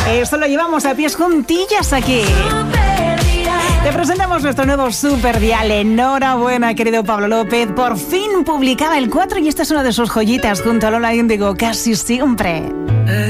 Esto lo llevamos a pies juntillas aquí. Te presentamos nuestro nuevo Super Dial. Enhorabuena, querido Pablo López. Por fin publicaba el 4 y esta es una de sus joyitas junto a Lola Índigo, Casi Siempre.